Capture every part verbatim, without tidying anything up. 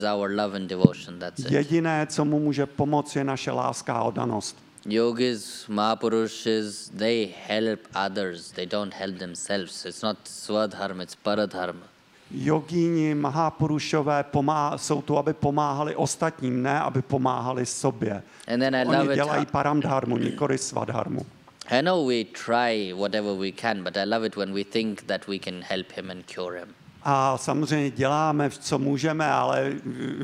our love and devotion, that's it. Jediné, co mu může pomoct, je naše láska a oddanost. Yogis, Mahapurushas, they help others. They don't help themselves. It's not swadharma, it's paradharma. Jogíni, Mahapurušové pomá- jsou tu, aby pomáhali ostatním, ne aby pomáhali sobě. And then I love Oni it. dělají paramdharmu, nikoli svadharmu. I know we try whatever we can, but I love it when we think that we can help him and cure him. A samozřejmě děláme, co můžeme, ale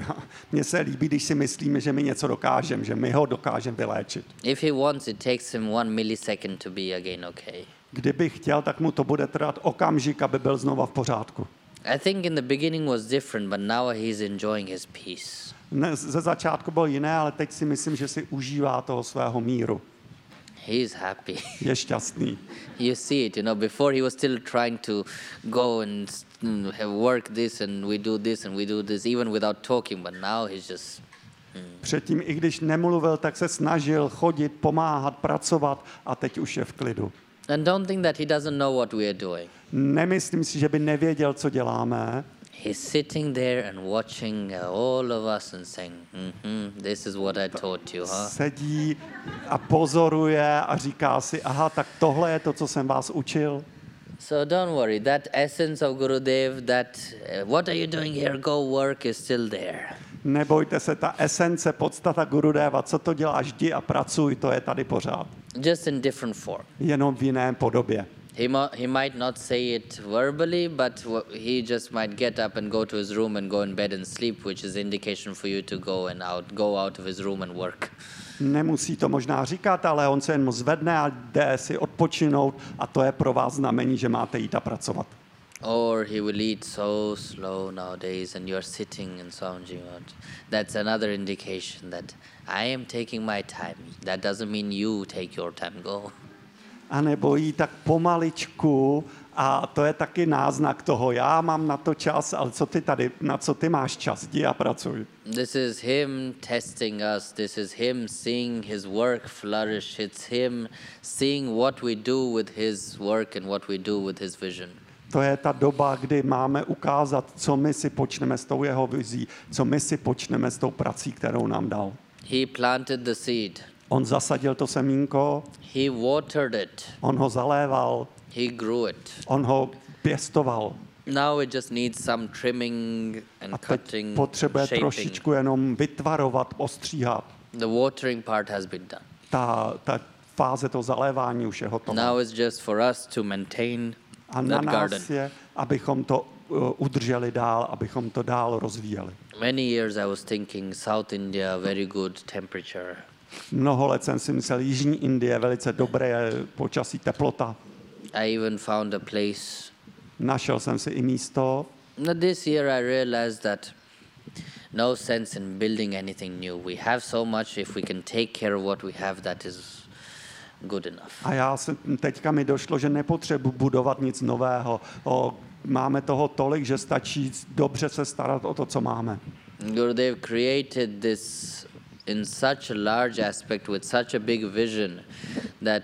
mně se líbí, když si myslíme, že my něco dokážeme, že my ho dokážeme vyléčit. If he wants, it takes him one millisecond to be again okay. Kdyby chtěl, tak mu to bude trvat okamžik, aby byl znova v pořádku. I think in the beginning was different, but now he's enjoying his peace. Ne, ze začátku bylo jiné, ale teď si myslím, že si užívá toho svého míru. He's happy. Je šťastný. You see it, you know, before he was still trying to go and mm, have work this and we do this and we do this even without talking, but now he's just mm. Předtím, i když nemluvil, tak se snažil chodit, pomáhat, pracovat a teď už je v klidu. And don't think that he doesn't know what we are doing. Nemyslím si, že by nevěděl, co děláme. He's sitting there and watching all of us and saying, mm-hmm, this is what I taught you, huh? Sedí a pozoruje a říká si, aha, tak tohle je to, co jsem vás učil. So don't worry, that essence of Gurudev, that uh, what are you doing here, go work, is still there. Nebojte se, ta esence, podstata Gurudeva, co to děláš, jdi a pracuj, to je tady pořád. Just in different form. Jenom v jiné podobě. He, mo- he might not say it verbally, but w- he just might get up and go to his room and go in bed and sleep, which is indication for you to go and out, go out of his room and work. Nemusí to možná říkat, ale on se jen zvedne a jde si odpočinout a to je pro vás znamení, že máte jít a pracovat. Or he will eat so slow nowadays and you're sitting in Swamiji. That's another indication that I am taking my time. That doesn't mean you take your time, go. A nebo jí tak pomaličku a to je taky náznak toho, já mám na to čas, ale co ty tady, na co ty máš čas, jdi a pracuj. This is him testing us. This is him seeing his work flourish. It's him seeing what we do with his work and what we do with his vision. To je ta doba, kdy máme ukázat, co my si počneme s tou jeho vizí, co my si počneme s tou prací, kterou nám dal. He planted the seed. On zasadil to semínko, He watered it. on ho zaléval, He grew it. on ho pěstoval. Now it just needs some trimming and A teď cutting, potřebuje shaping. trošičku jenom vytvarovat, ostříhat. The watering part has been done. Ta, ta fáze toho zalévání už je hotová. Now it's just for us to maintain A na that garden. nás je, abychom to uh, udrželi dál, abychom to dál rozvíjeli. Many years I was thinking South India, very good temperature. Mnoho let jsem si myslel, Jižní Indie, velice dobré počasí, teplota. I even found a place. Našel jsem si i místo. Now this year I realized that no sense in building anything new. We have so much, if we can take care of what we have, that is good enough. A já se, teďka mi došlo, že nepotřebuji budovat nic nového. O, máme toho tolik, že stačí dobře se starat o to, co máme. Gurudev created this in such a large aspect with such a big vision that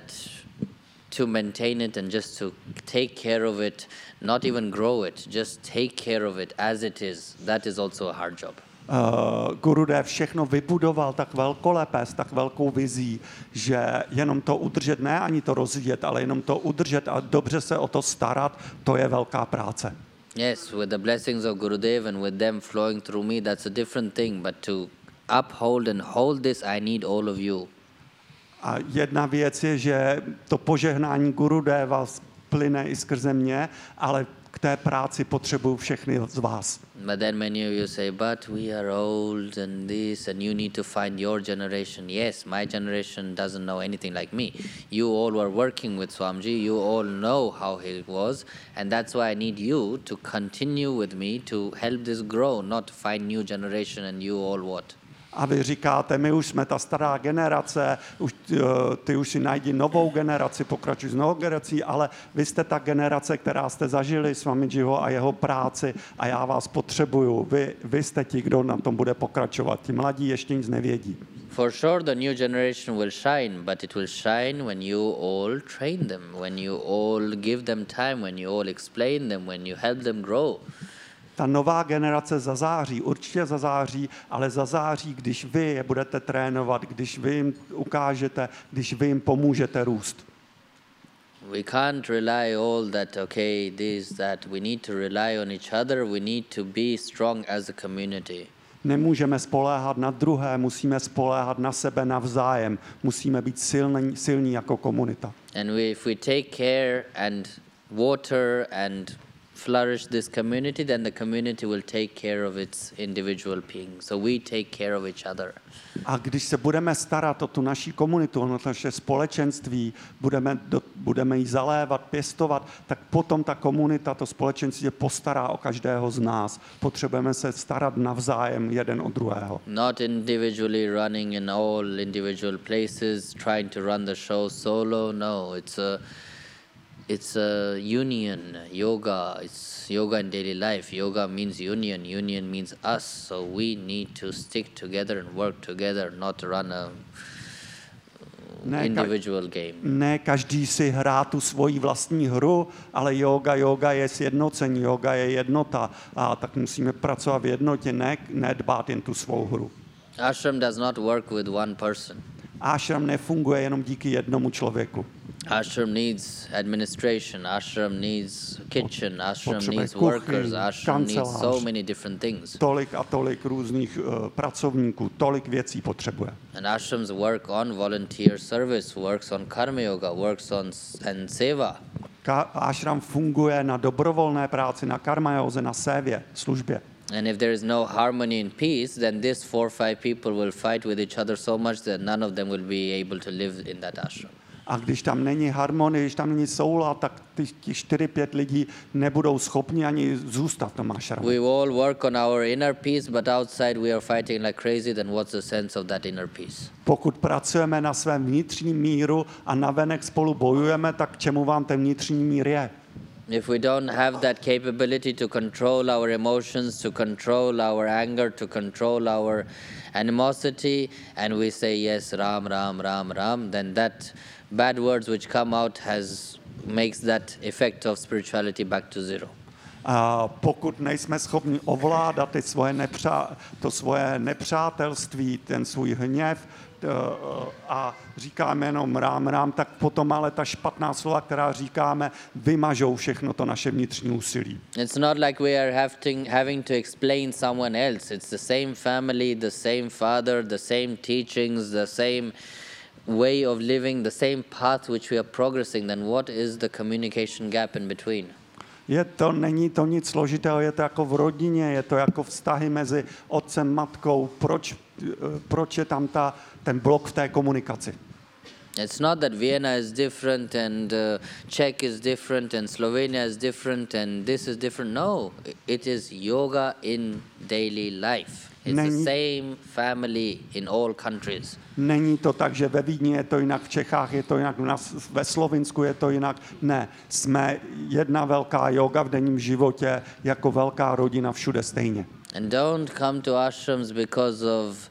to maintain it and just to take care of it, not even grow it, just take care of it as it is, that is also a hard job. Uh, Gurudev všechno vybudoval tak velkolepé, s tak velkou vizí, že jenom to udržet, ne ani to rozvíjet, ale jenom to udržet a dobře se o to starat, to je velká práce. Yes, with the blessings of Gurudev and with them flowing through me, that's a different thing, but to uphold and hold this, I need all of you. A jedna věc je, že to požehnání Gurudeva plyne i skrze mě, ale k té práci potřebuju všechny z vás. But then many of you say, but we are old and this, and you need to find your generation. Yes, my generation doesn't know anything like me. You all were working with Swamiji, you all know how he was, and that's why I need you to continue with me to help this grow, not to find new generation and you all what? A vy říkáte, my už jsme ta stará generace, už, ty už si najdi novou generaci, pokračuj s novou generací, ale vy jste ta generace, která jste zažili Swamijiho a jeho práci a já vás potřebuju. Vy, vy jste ti, kdo na tom bude pokračovat. Ti mladí ještě nic nevědí. For sure the new generation will shine, but it will shine when you all train them, when you all give them time, when you all explain them, when you help them grow. Ta nová generace zazáří, určitě zazáří, ale zazáří, když vy je budete trénovat, když vy jim ukážete, když vy jim pomůžete růst. We can't rely all that, okay, this, that. We need to rely on each other. We need to be strong as a community. Nemůžeme spoléhat na druhé, musíme spoléhat na sebe navzájem. Musíme být silní, silní jako komunita. And we, if we take care and water and flourish this community, then the community will take care of its individual beings. So we take care of each other. A když se budeme starat o tu naší komunitu, o naše společenství, budeme, do, budeme ji zalévat, pěstovat, tak potom ta komunita, to společenství se postará o každého z nás. Potřebujeme se starat navzájem jeden o druhého. Not individually running in all individual places, trying to run the show solo. No, it's a It's a union, yoga, it's yoga in daily life. Yoga means union, union means us. So we need to stick together and work together, not run a ne, individual game. Ne každý si hrá tu svoji vlastní hru, ale yoga, yoga je sjednocení, yoga je jednota. A tak musíme pracovat v jednotě, ne, ne dbát jen tu svou hru. Ashram does not work with one person. Ashram nefunguje jenom díky jednomu člověku. Ashram needs administration, ashram needs kitchen, ashram Potřebuje needs kuchyň, workers, ashram needs kancelář. so many different things. Tolik a tolik různých uh, pracovníků, tolik věcí potřebuje. And ashrams work on volunteer service, works on karma yoga, works on s- and seva. Ka- ashram funguje na dobrovolné práci, na karma józe, na sévě, službě. And if there is no harmony and peace, then these four or five people will fight with each other so much that none of them will be able to live in that ashram. A když tam není harmonie, když tam není soulad, tak ty, ty čtyři, pět lidí nebudou schopni ani zůstat v tom ashramu. We all work on our inner peace, but outside we are fighting like crazy, then what's the sense of that inner peace? Pokud pracujeme na svém vnitřním míru a navenek spolu bojujeme, tak k čemu vám ten vnitřní mír je? If we don't have that capability to control our emotions, to control our anger, to control our animosity, and we say yes, Ram, Ram, Ram, Ram, then that bad words which come out has makes that effect of spirituality back to zero. A pokud nejsme schopni ovládat ty svoje nepřá, to svoje nepřátelství, ten svůj hněv t, a říkáme jenom rám, rám, tak potom ale ta špatná slova, která říkáme, vymažou všechno to naše vnitřní úsilí. It's not like we are having, having to explain someone else. It's the same family, the same father, the same teachings, the same way of living, the same path which we are progressing. Then what is the communication gap in between? Je to, není to nic složitého, je to jako v rodině, je to jako vztahy mezi otcem, matkou, proč, proč je tam ta, ten blok v té komunikaci. It's not that Vienna is different and uh, Czech is different and Slovenia is different and this is different. No, it is yoga in daily life. It's Není- the same family in all countries. Není to tak, že ve Vídni je to jinak, v Čechách je to jinak, u nás ve Slovinsku je to jinak. Ne, jsme jedna velká yoga v denním životě, jako velká rodina všude stejně. And don't come to ashrams because of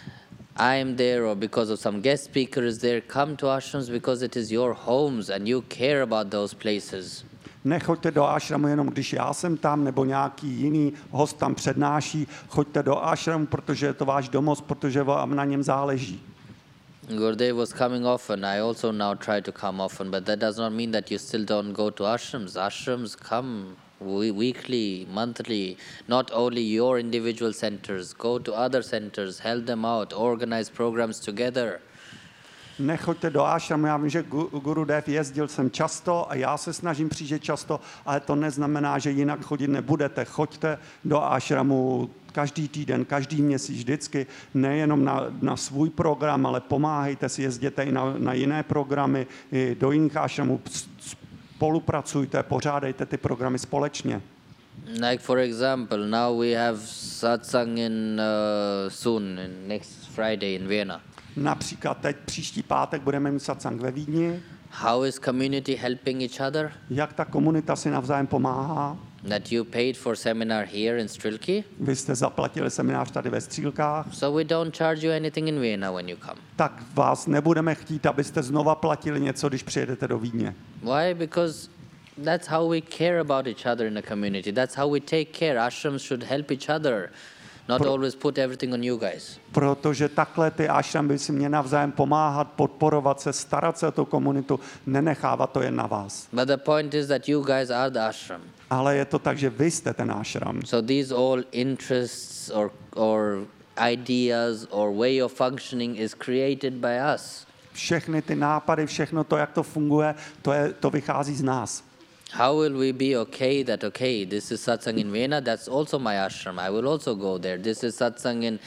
I'm there or because of some guest speaker is there. Come to ashrams because it is your homes and you care about those places. Nechoďte do ashramu jenom, když já jsem tam, nebo nějaký jiný host tam přednáší. Choďte do ashramu, protože je to váš domov, protože vám na něm záleží. Gurudev was coming often. I also now try to come often, but that does not mean that you still don't go to ashrams. Ashrams come we- weekly, monthly, not only your individual centers. Go to other centers, help them out, organize programs together. Nechoďte do ashramu, já vím, že Gu- Gurudev jezdil sem často a já se snažím přijíždět často, ale to neznamená, že jinak chodit nebudete. Choďte do ashramu každý týden, každý měsíc, vždycky, nejenom na, na svůj program, ale pomáhejte si, jezděte i na, na jiné programy, i do jiných ashramů, spolupracujte, pořádejte ty programy společně. Like for example, now we have satsang in uh, soon, in next Friday in Vienna. Například teď příští pátek budeme mít satsang ve Vídni. How is community helping each other? Jak ta komunita si navzájem pomáhá? That you paid for seminar here in Strilki, Vy jste zaplatili seminář tady ve Střílkách, so we don't charge you anything in Vienna when you come. tak vás nebudeme chtít, abyste znova platili něco, když přijedete do Vídně. Why? Because That's how we care about each other in a community. That's how we take care. Ashrams should help each other, not Pro- always put everything on you guys. Protože takhle ty ashram by si mě navzájem pomáhat, podporovat se, starat se o tu komunitu, nenechávat to jen na vás. But the point is that you guys are the ashram. Ale je to tak, že vy jste ten ashram. So these all interests or or ideas or way of functioning is created by us. Všechny ty nápady, všechno to, jak to funguje, to, je, to vychází z nás. How will we be okay that, okay, this is satsang in Vienna, that's also my ashram, I will also go there. This is satsang in,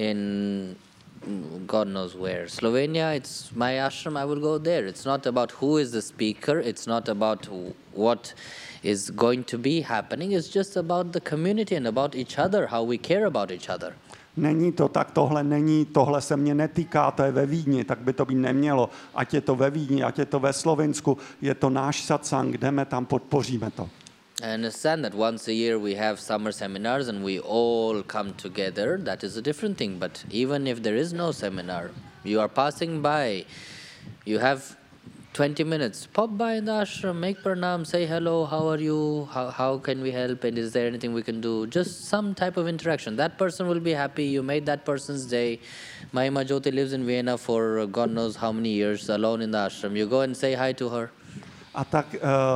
in God knows where. Slovenia, it's my ashram, I will go there. It's not about who is the speaker, it's not about what is going to be happening, it's just about the community and about each other, how we care about each other. Není to tak, tohle není, tohle se mě netýká, to je ve Vídni, tak by to být nemělo. Ať je to ve Vídni, ať je to ve Slovinsku, je to náš satsang, jdeme tam, podpoříme to. I understand that once a year we have summer seminars and we all come together, that is a different thing. But even if there is no seminar, you are passing by, you have twenty minutes, pop by in the ashram, make pranam, say hello, how are you, how, how can we help, and is there anything we can do? Just some type of interaction. That person will be happy, you made that person's day. Mahima Jyoti lives in Vienna for God knows how many years, alone in the ashram. You go and say hi to her. A tak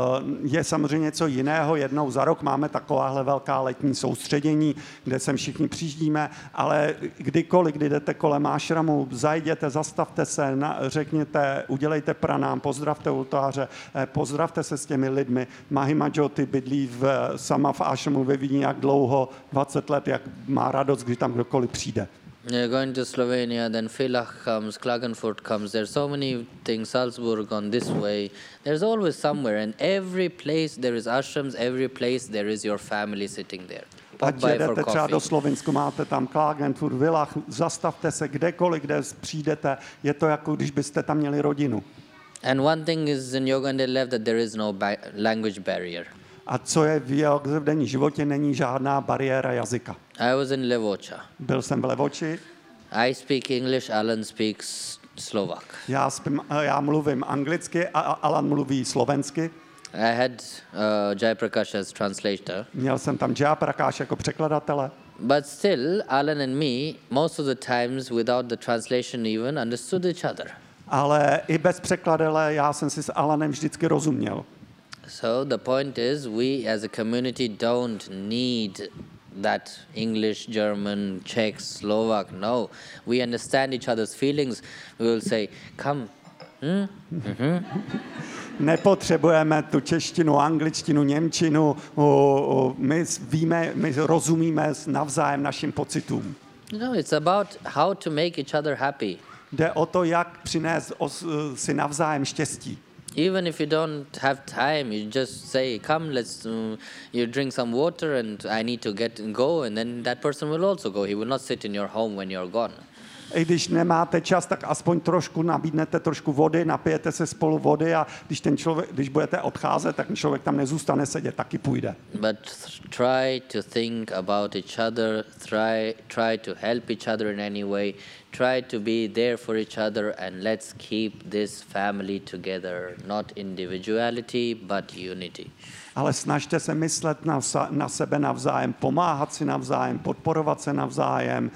je samozřejmě něco jiného. Jednou za rok máme takováhle velká letní soustředění, kde sem všichni přijíždíme, ale kdykoliv, kdy jdete kolem ashramu, zajděte, zastavte se, řekněte, udělejte pranám, pozdravte oltáře, pozdravte se s těmi lidmi. Mahima Jyoti bydlí v, sama v ashramu ve Vídni jak dlouho, dvacet let, jak má radost, když tam kdokoliv přijde. You're going to Slovenia, then Villach comes, Klagenfurt comes. There's so many things, Salzburg on this way. There's always somewhere, and every place there is ashrams, every place there is your family sitting there. Pop Ať by for jedete třeba coffee. do Slovinsku, máte tam Klagenfurt, Villach, zastavte se kdekoliv, kde přijdete. Je to jako, když byste tam měli rodinu. And one thing is in Yoga and Life that there is no ba- language barrier. A co je v jeho denní životě, není žádná bariéra jazyka. I was in Levocha. Byl jsem v Levoči, I speak English, Alan speaks Slovak. já, spím, já mluvím anglicky a Alan mluví slovensky. I had uh, Jai Prakash as translator. Měl jsem tam Jaya Prakash jako překladatele. But still, Alan and me, most of the times without the translation even, understood each other. Ale i bez překladele já jsem si s Alanem vždycky rozuměl. So the point is, we as a community don't need that English, German, Czech, Slovak. No, we understand each other's feelings. We will say, come. Hmm? Mm-hmm. Nepotřebujeme tu češtinu, angličtinu, němčinu. O, o, my víme, my rozumíme navzájem našim pocitům. No, it's about how to make each other happy. Jde o to, jak přinést os, si navzájem štěstí. Even if you don't have time, you just say, come, let's, um, you drink some water and I need to get and go, and then that person will also go. He will not sit in your home when you're gone. I když nemáte čas, tak aspoň trošku nabídnete trošku vody, napijete se spolu vody a když, ten člověk, když budete odcházet, tak ten člověk tam nezůstane sedět, taky půjde. But try to think about each other, try, try to help each other in any way, try to be there for each other, and let's keep this family together, not individuality, but unity. Ale snažte se myslet na, na sebe navzájem, pomáhat si navzájem, podporovat se navzájem.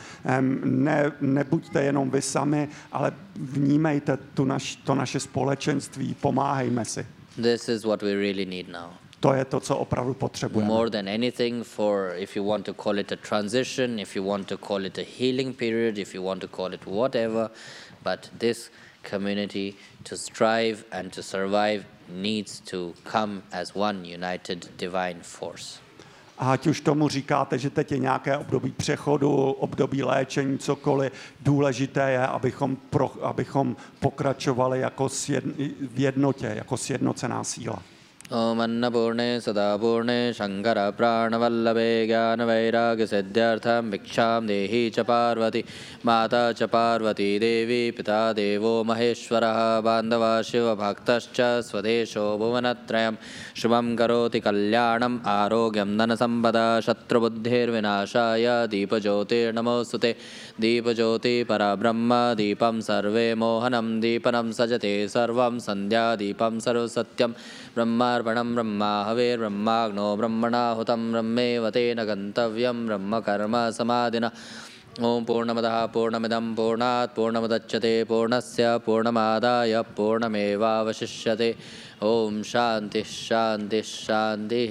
Ne, nebuďte jenom vy sami, ale vnímejte tu naš, to naše společenství, pomáhejme si. This is what we really need now. To je to, co opravdu potřebujeme. More than anything, for if you want to call it a transition, if you want to call it a healing period, if you want to call it whatever, but this community to strive and to survive needs to come as one united divine force. A ať už tomu říkáte, že teď je nějaké období přechodu, období léčení, cokoliv, důležité je, abychom, pro, abychom pokračovali jako sjedn, v jednotě, jako sjednocená síla. Om Annapurne Sadapurne Shankara Pranavallabhe Jnana Vairagya Siddhyartham Bhiksham Dehi Cha Parvati Mata Cha Parvati Devi Pita Devo Maheshwaraha Bandhava Shiva Bhaktascha Swadesho Bhuvanatrayam Shubham Karoti Kalyanam Arogyam Dhana Sampada Shatrabuddhir Vinashaya Deepa Jyotir Namosute Deepa Jyoti Parabrahma Deepam Sarve Mohanam Deepanam Sajate Sarvam Sandhya Deepam Sarva Satyam Brahma ब्रह्मार्पणं ब्रह्मा हविर्ब्रह्माग्नो ब्रह्मणाहुतं ब्रह्मेव तेन गन्तव्यं ब्रह्म कर्म समाधिना ओम पूर्णमदः पूर्णमिदं पूर्णात् पूर्णमुदच्यते पूर्णस्य पूर्णमादाय पूर्णमेवावशिष्यते ओम शांति शांति शांति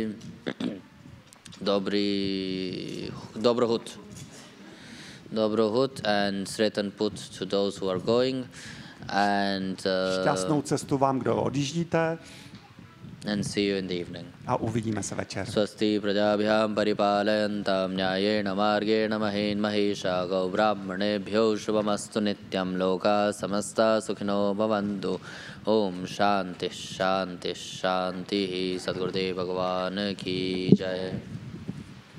Dobry Dobrohut Dobrohut and Sretan Put to those who are going and uh, Šťastnou cestu vám, kdo odjíždíte. And see you in the evening. A uvidíme se večer. Swasti prajabhyam paripalayantam nyayena margena mahin mahisha gau brahmanebhyo shubhamastu nityam loka samasta sukhino bhavantu. Om Shanti Shanti Shanti. Sadgurudev Bhagavan ki jai.